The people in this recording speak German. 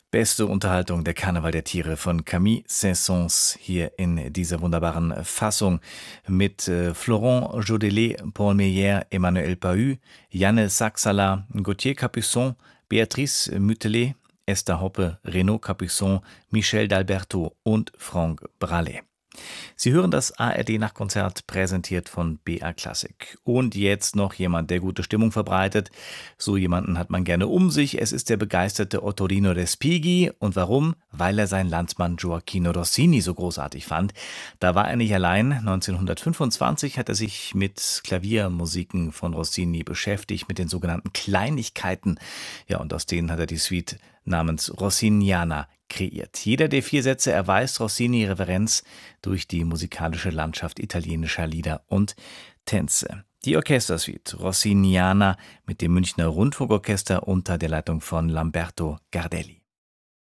Beste Unterhaltung, der Karneval der Tiere von Camille Saint-Saëns hier in dieser wunderbaren Fassung mit Florent Jodelet, Paul Meyer, Emmanuel Pahud, Janne Saxala, Gauthier Capuçon, Béatrice Mütelet, Esther Hoppe, Renaud Capuçon, Michel d'Alberto und Franck Brallet. Sie hören das ARD-Nachtkonzert, präsentiert von BR Classic. Und jetzt noch jemand, der gute Stimmung verbreitet. So jemanden hat man gerne um sich. Es ist der begeisterte Ottorino Respighi. Und warum? Weil er seinen Landsmann Gioachino Rossini so großartig fand. Da war er nicht allein. 1925 hat er sich mit Klaviermusiken von Rossini beschäftigt, mit den sogenannten Kleinigkeiten. Ja, und aus denen hat er die Suite namens Rossiniana kreiert. Jeder der 4 Sätze erweist Rossini Reverenz durch die musikalische Landschaft italienischer Lieder und Tänze. Die Orchestersuite Rossiniana mit dem Münchner Rundfunkorchester unter der Leitung von Lamberto Gardelli.